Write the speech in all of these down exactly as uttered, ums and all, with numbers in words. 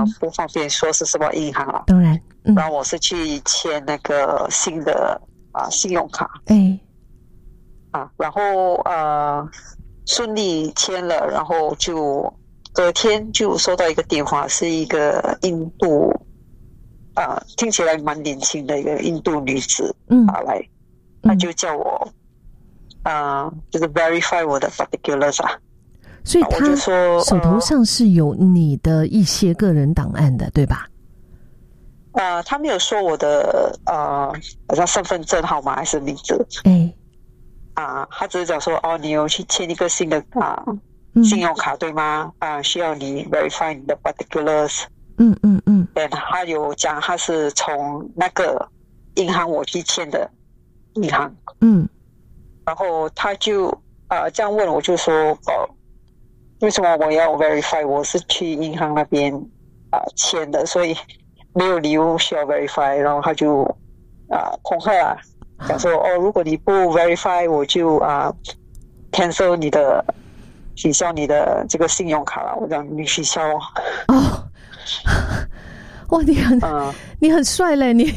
不方便说是什么银行了。 当然，嗯， 然后我是去签那个新的啊信用卡， 哎， 啊，然后呃顺利签了，然后就隔天就收到一个电话，是一个印度啊、呃、听起来蛮年轻的一个印度女子打来，她、嗯、就叫我啊、呃、就是 verify 我的 particulars 啊。 所以他手头上是有你的一些个人档案的，呃、对吧？ 呃，他没有说我的呃，好像身份证号码还是名字。 哎， 啊，他只是讲说，哦，你有去签一个新的啊、嗯、信用卡对吗？啊，需要你 verify 你的 particulars。 嗯嗯嗯。 对，他有讲他是从那个银行我去签的银行。嗯。然后他就啊、呃、这样问我，就说哦。为什么我要 verify？ 我是去银行那边啊、呃、签的，所以没有理由需要 verify。然后他就啊、呃、恐吓啊，讲说哦，如果你不 verify， 我就啊、呃、cancel 你的取消你的这个信用卡了。我讲你取消哦，哇，你很、嗯、你很帅嘞，你，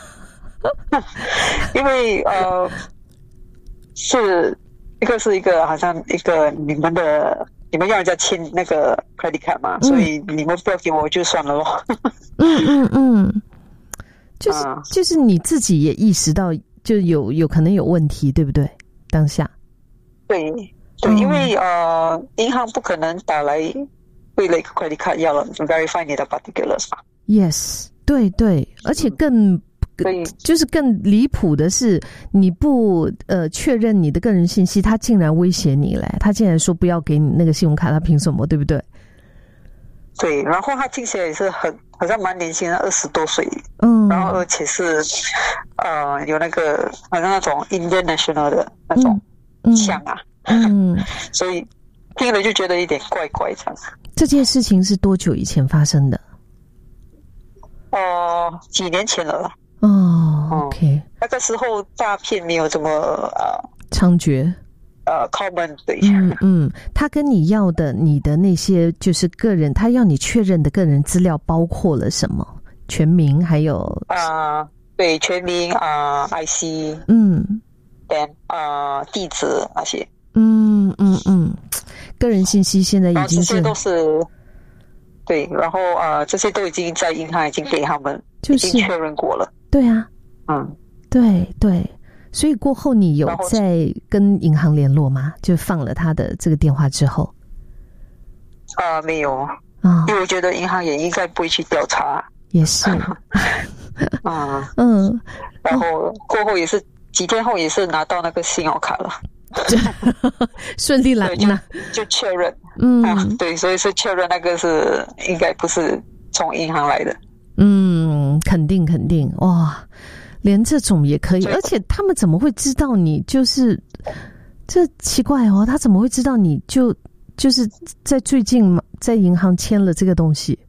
因为呃是一个是一个好像一个你们的。你们要人家签那个 credit card 嘛、嗯，所以你们不要给我就算了咯。 嗯嗯嗯，就是、啊、就是你自己也意识到就有有可能有问题，对不对？当下。 对对、嗯，因为呃，银行不可能打来为了一个 credit card 要了 verify 你的 particulars 嘛。 Yes， 对对，而且更。对，就是更离谱的是，你不呃确认你的个人信息，他竟然威胁你嘞！他竟然说不要给你那个信用卡，他凭什么？对不对？ 对，然后他听起来也是很好像蛮年轻的，二十多岁，嗯，然后而且是呃有那个好像那种 Indian National 的那种腔啊，嗯，嗯所以听了就觉得有点怪怪这样。 这件事情是多久以前发生的？ 哦、呃，几年前了。 哦、oh, ，OK，、嗯、 那个时候诈骗没有这么呃猖獗， 呃 common 对， 嗯嗯，他跟你要的你的那些就是个人，他要你确认的个人资料包括了什么？全名还有啊、呃，对，全名啊、呃、，I C， 嗯 ，then 啊、呃、地址那些， 嗯嗯嗯，个人信息现在已经是这些都是对，然后啊、呃、这些都已经在银行已经给他们、 就是、 已经确认过了。 对啊， 嗯， 对对，所以过后你有在跟银行联络吗？就放了他的这个电话之后， 啊、呃，没有啊、 哦， 因为我觉得银行也应该不会去调查， 也是， 啊嗯， 然后过后也是几天后也是拿到那个信用卡了， 顺利了， 就就确认， 嗯、 啊，对，所以是确认那个是应该不是从银行来的。 嗯，肯定肯定，哇，连这种也可以，而且他们怎么会知道你就是这奇怪哦？他怎么会知道你就就是在最近在银行签了这个东西？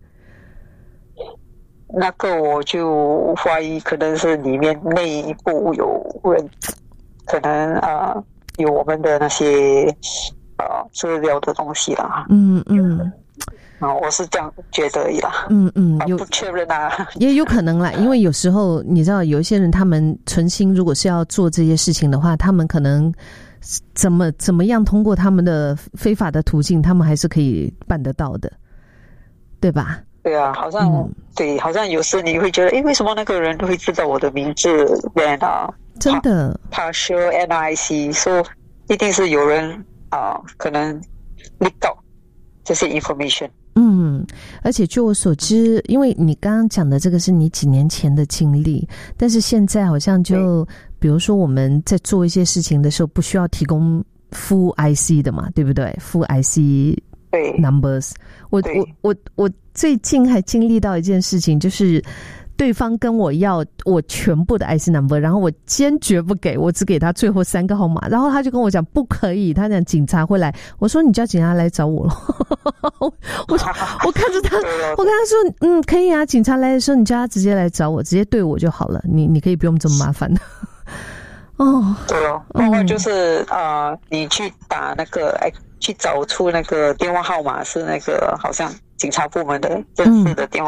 那个我就怀疑可能是里面内部有人，可能啊、呃、有我们的那些啊、呃、资料的东西啦。 嗯嗯。 啊，我是这样觉得而已啦。 嗯嗯，有不确认啊， 也有可能啦，因为有时候你知道，有一些人他们存心如果是要做这些事情的话，他们可能怎么怎么样通过他们的非法的途径，他们还是可以办得到的，对吧？ 对啊，好像、嗯、对，好像有时你会觉得，诶，为什么那个人都会知道我的名字 ？Then 啊， 真的 ，partial N I C， 说、so, 一定是有人啊、呃，可能 leak 到这些 information。 嗯，而且据我所知，因为你刚刚讲的这个是你几年前的经历，但是现在好像就比如说我们在做一些事情的时候，不需要提供 full I C 的嘛，对不对 ？full I C numbers。我我我我最近还经历到一件事情，就是对方跟我要我全部的 I C number， 然后我坚决不给，我只给他最后三个号码，然后他就跟我讲不可以，他讲警察会来，我说你叫警察来找我了，我我看着他，我跟他说嗯可以啊，警察来的时候你叫他直接来找我，直接对我就好了，你你可以不用这么麻烦的。哦， 对哦，包括就是啊、嗯呃，你去打那个哎，去找出那个电话号码是那个好像警察部门的正式的电话。